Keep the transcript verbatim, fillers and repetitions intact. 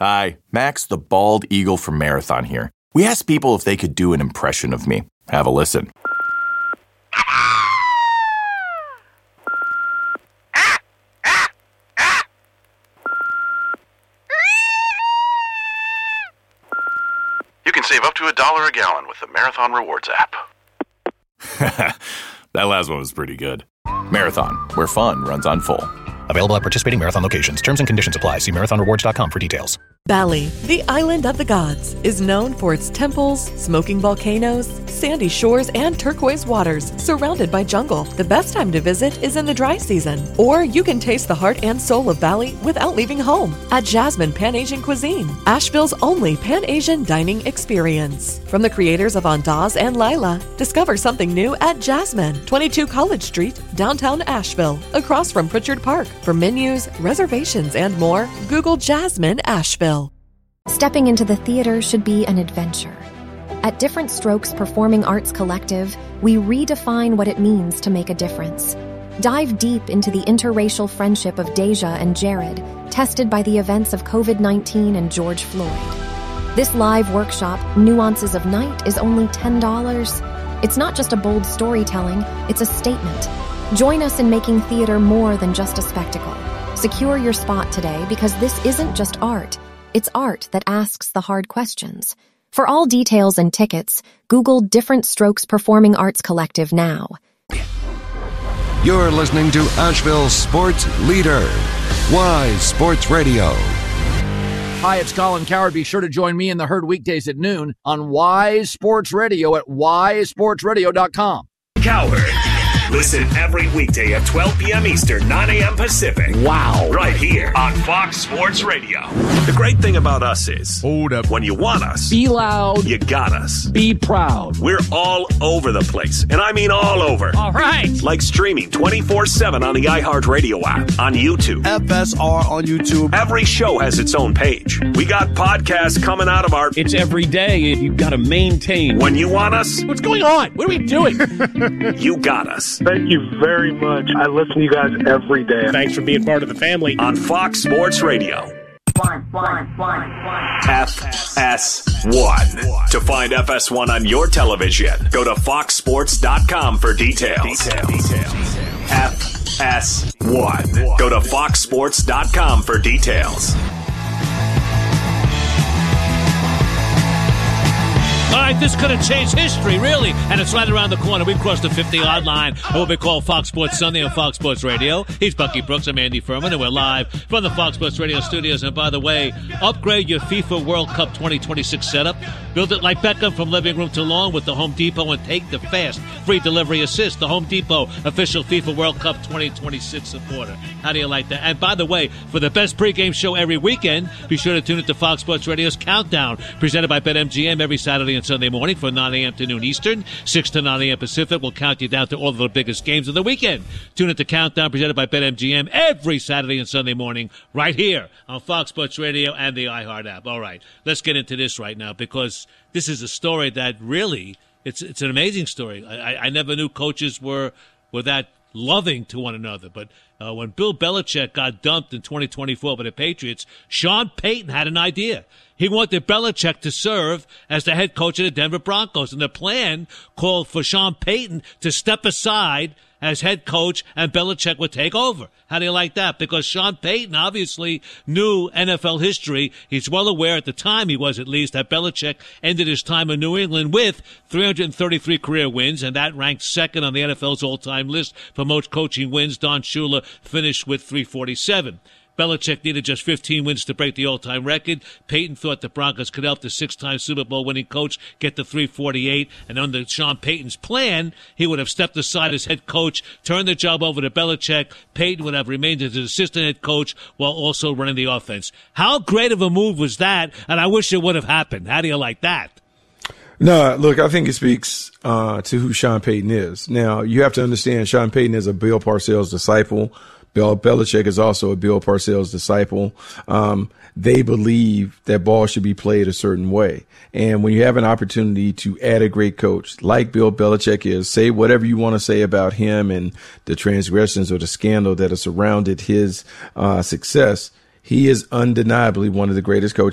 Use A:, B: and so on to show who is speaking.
A: Hi, Max the Bald Eagle from Marathon here. We asked people if they could do an impression of me. Have a listen.
B: You can save up to a dollar a gallon with the Marathon Rewards app.
A: That last one was pretty good. Marathon, where fun runs on full.
C: Available at participating Marathon locations. Terms and conditions apply. See marathon rewards dot com for details.
D: Bali, the island of the gods, is known for its temples, smoking volcanoes, sandy shores, and turquoise waters surrounded by jungle. The best time to visit is in the dry season. Or you can taste the heart and soul of Bali without leaving home at Jasmine Pan-Asian Cuisine, Asheville's only Pan-Asian dining experience. From the creators of Andaz and Lila, discover something new at Jasmine, twenty-two College Street, downtown Asheville, across from Pritchard Park. For menus, reservations, and more, Google Jasmine Asheville.
E: Stepping into the theater should be an adventure. At Different Strokes Performing Arts Collective, we redefine what it means to make a difference. Dive deep into the interracial friendship of Deja and Jared, tested by the events of covid nineteen and George Floyd. This live workshop, Nuances of Night, is only ten dollars. It's not just a bold storytelling, it's a statement. Join us in making theater more than just a spectacle. Secure your spot today because this isn't just art. It's art that asks the hard questions. For all details and tickets, Google Different Strokes Performing Arts Collective now.
F: You're listening to Asheville's sports leader, Wise Sports Radio.
G: Hi, it's Colin Coward. Be sure to join me in the herd weekdays at noon on Wise Sports Radio at wise sports radio dot com.
H: Coward. Listen every weekday at twelve p.m. Eastern, nine a.m. Pacific.
G: Wow.
H: Right here on Fox Sports Radio. The great thing about us is, hold up, when you want us,
G: be loud,
H: you got us.
G: Be proud.
H: We're all over the place, and I mean all over.
G: All right.
H: Like streaming twenty-four seven on the iHeartRadio app, on YouTube.
I: F S R on YouTube.
H: Every show has its own page. We got podcasts coming out of our...
J: It's every day. You've got to maintain.
H: When you want us...
G: What's going on? What are we doing?
H: You got us.
K: Thank you very much. I listen to you guys every day.
J: Thanks for being part of the family.
H: On Fox Sports Radio.
L: One, one, one, one.
H: F S one. To find F S one on your television, go to fox sports dot com for details. Details. Details. F S one. Go to fox sports dot com for details.
M: All right, this could have changed history, really. And it's right around the corner. We've crossed the fifty-yard line of what we call Fox Sports Sunday on Fox Sports Radio. He's Bucky Brooks. I'm Andy Furman, and we're live from the Fox Sports Radio studios. And by the way, upgrade your FIFA World Cup twenty twenty-six setup. Build it like Beckham from living room to lawn with the Home Depot and take the fast free delivery assist. The Home Depot official FIFA World Cup twenty twenty-six supporter. How do you like that? And by the way, for the best pregame show every weekend, be sure to tune into Fox Sports Radio's Countdown, presented by BetMGM every Saturday and Sunday morning from nine a.m. to noon Eastern, six to nine a.m. Pacific. We'll count you down to all of the biggest games of the weekend. Tune into Countdown, presented by BetMGM every Saturday and Sunday morning right here on Fox Sports Radio and the iHeart app. All right, let's get into this right now because this is a story that really, it's it's an amazing story. I, I never knew coaches were, were that loving to one another. But uh, when Bill Belichick got dumped in twenty twenty-four by the Patriots, Sean Payton had an idea. He wanted Belichick to serve as the head coach of the Denver Broncos. And the plan called for Sean Payton to step aside as head coach and Belichick would take over. How do you like that? Because Sean Payton obviously knew N F L history. He's well aware, at the time he was at least, that Belichick ended his time in New England with three hundred thirty-three career wins, and that ranked second on the N F L's all-time list for most coaching wins. Don Shula finished with three forty-seven. Belichick needed just fifteen wins to break the all-time record. Payton thought the Broncos could help the six-time Super Bowl winning coach get to three forty-eight. And under Sean Payton's plan, he would have stepped aside as head coach, turned the job over to Belichick. Payton would have remained as an assistant head coach while also running the offense. How great of a move was that? And I wish it would have happened. How do you like that?
N: No, look, I think it speaks uh, to who Sean Payton is. Now, you have to understand Sean Payton is a Bill Parcells disciple. Bill Belichick is also a Bill Parcells disciple. Um, they believe that ball should be played a certain way. And when you have an opportunity to add a great coach like Bill Belichick is, say whatever you want to say about him and the transgressions or the scandal that has surrounded his uh, success, he is undeniably one of the greatest coaches